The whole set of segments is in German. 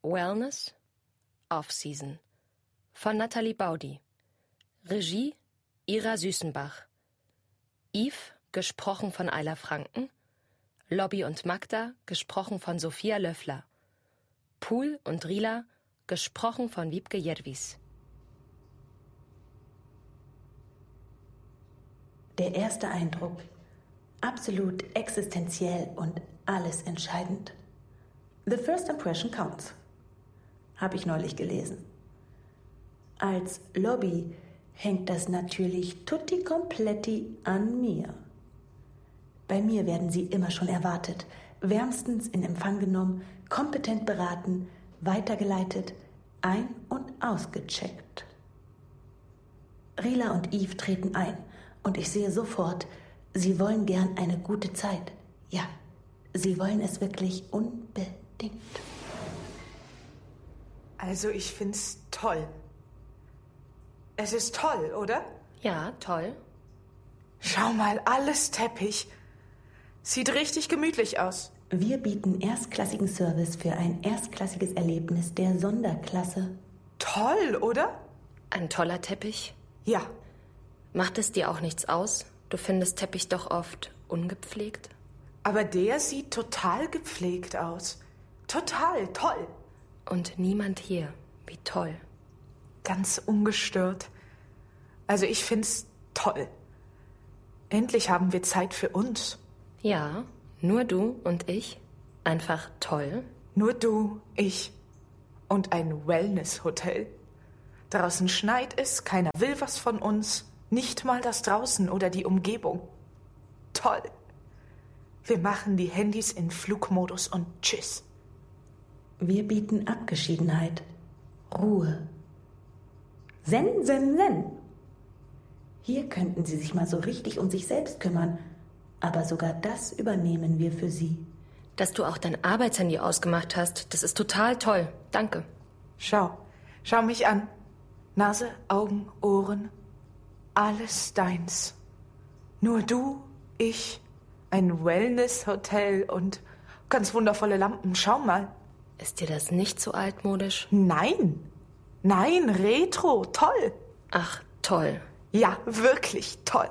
Wellness Off-Season von Nathalie Baudi. Regie Ira Süßenbach. Yves, gesprochen von Ayla Franken. Lobby und Magda, gesprochen von Sophia Löffler. Pool und Rila, gesprochen von Wiebke Jervis. Der erste Eindruck. Absolut existenziell und alles entscheidend. The first impression counts. Habe ich neulich gelesen. Als Lobby hängt das natürlich tutti kompletti an mir. Bei mir werden Sie immer schon erwartet, wärmstens in Empfang genommen, kompetent beraten, weitergeleitet, ein- und ausgecheckt. Rila und Yves treten ein und ich sehe sofort, Sie wollen gern eine gute Zeit. Ja, Sie wollen es wirklich unbedingt. Also ich find's toll. Es ist toll, oder? Ja, toll. Schau mal, alles Teppich. Sieht richtig gemütlich aus. Wir bieten erstklassigen Service für ein erstklassiges Erlebnis der Sonderklasse. Toll, oder? Ein toller Teppich. Ja. Macht es dir auch nichts aus? Du findest Teppich doch oft ungepflegt. Aber der sieht total gepflegt aus. Total toll. Und niemand hier. Wie toll. Ganz ungestört. Also ich find's toll. Endlich haben wir Zeit für uns. Ja, nur du und ich. Einfach toll. Nur du, ich und ein Wellness-Hotel. Draußen schneit es, keiner will was von uns. Nicht mal das Draußen oder die Umgebung. Toll. Wir machen die Handys in Flugmodus und tschüss. Wir bieten Abgeschiedenheit, Ruhe. Zen, zen, zen. Hier könnten Sie sich mal so richtig um sich selbst kümmern. Aber sogar das übernehmen wir für Sie. Dass du auch dein Arbeitshandy ausgemacht hast, das ist total toll. Danke. Schau mich an. Nase, Augen, Ohren. Alles deins. Nur du, ich, ein Wellness-Hotel und ganz wundervolle Lampen. Schau mal. Ist dir das nicht so altmodisch? Nein, retro, toll. Ach, toll. Ja, wirklich toll.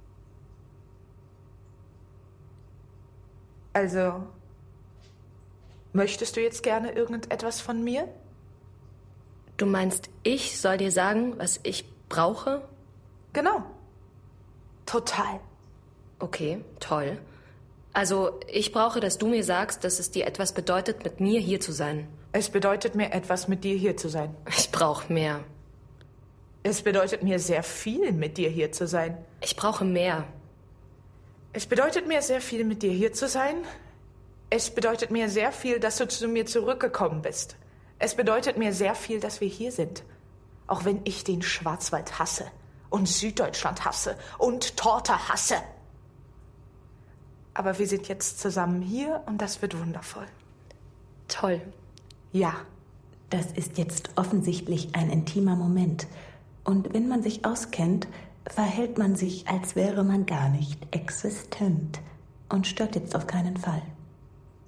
Also, möchtest du jetzt gerne irgendetwas von mir? Du meinst, ich soll dir sagen, was ich brauche? Genau. Total. Okay, toll. Also, ich brauche, dass du mir sagst, dass es dir etwas bedeutet, mit mir hier zu sein. Es bedeutet mir etwas, mit dir hier zu sein. Ich brauche mehr. Es bedeutet mir sehr viel, mit dir hier zu sein. Ich brauche mehr. Es bedeutet mir sehr viel, mit dir hier zu sein. Es bedeutet mir sehr viel, dass du zu mir zurückgekommen bist. Es bedeutet mir sehr viel, dass wir hier sind. Auch wenn ich den Schwarzwald hasse und Süddeutschland hasse und Torte hasse. Aber wir sind jetzt zusammen hier und das wird wundervoll. Toll. Ja. Das ist jetzt offensichtlich ein intimer Moment. Und wenn man sich auskennt, verhält man sich, als wäre man gar nicht existent und stört jetzt auf keinen Fall.